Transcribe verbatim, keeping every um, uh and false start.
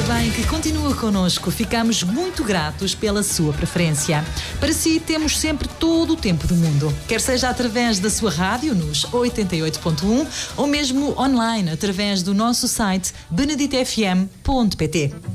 bem que continua connosco. Ficamos muito gratos pela sua preferência. Para si, temos sempre todo o tempo do mundo. Quer seja através da sua rádio, nos oitenta e oito ponto um, ou mesmo online, através do nosso site benedito f m ponto p t.